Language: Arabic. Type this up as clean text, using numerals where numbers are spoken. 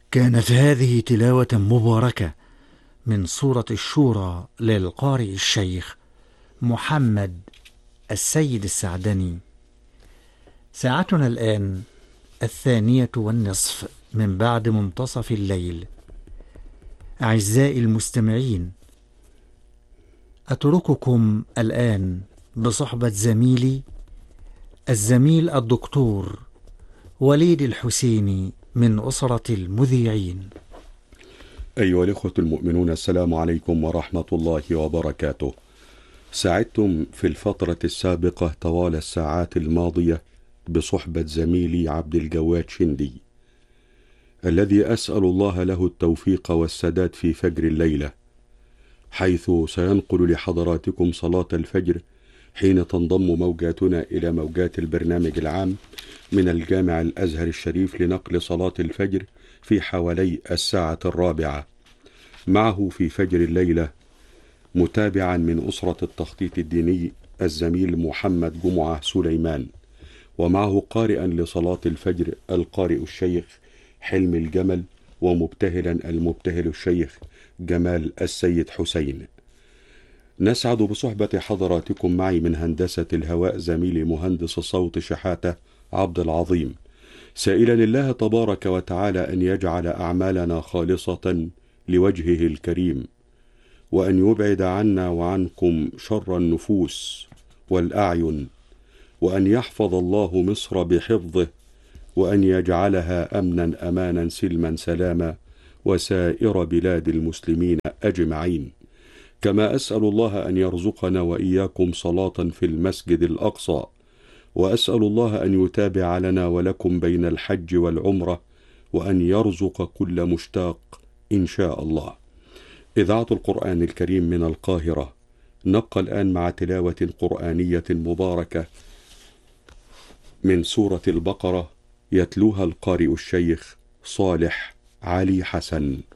كانت هذه تلاوة مباركة من سورة الشورى للقارئ الشيخ محمد السيد السعدني. ساعتنا الآن 2:30 من بعد منتصف الليل. أعزائي المستمعين، أترككم الآن بصحبة زميلي الزميل الدكتور وليد الحسيني من أسرة المذيعين. أيها الإخوة المؤمنون، السلام عليكم ورحمة الله وبركاته. سعدتم في الفترة السابقة طوال الساعات الماضية بصحبة زميلي عبد الجواد شندي، الذي أسأل الله له التوفيق والسداد في فجر الليلة، حيث سينقل لحضراتكم صلاة الفجر حين تنضم موجاتنا إلى موجات البرنامج العام من الجامع الأزهر الشريف لنقل صلاة الفجر في حوالي 4:00 معه في فجر الليلة متابعا من أسرة التخطيط الديني الزميل محمد جمعة سليمان، ومعه قارئا لصلاة الفجر القارئ الشيخ حلم الجمل، ومبتهلا المبتهل الشيخ جمال السيد حسين. نسعد بصحبة حضراتكم معي من هندسة الهواء زميلي مهندس الصوت شحاتة عبد العظيم، سائلا الله تبارك وتعالى أن يجعل أعمالنا خالصة لوجهه الكريم، وأن يبعد عنا وعنكم شر النفوس والأعين، وأن يحفظ الله مصر بحفظه، وأن يجعلها أمنا أمانا سلما سلاما، وسائر بلاد المسلمين أجمعين. كما أسأل الله أن يرزقنا وإياكم صلاة في المسجد الأقصى، وأسأل الله أن يتابع لنا ولكم بين الحج والعمرة، وأن يرزق كل مشتاق إن شاء الله. إذاعة القرآن الكريم من القاهرة، نبقى الآن مع تلاوة قرآنية مباركة من سورة البقرة، يتلوها القارئ الشيخ صالح علي حسن.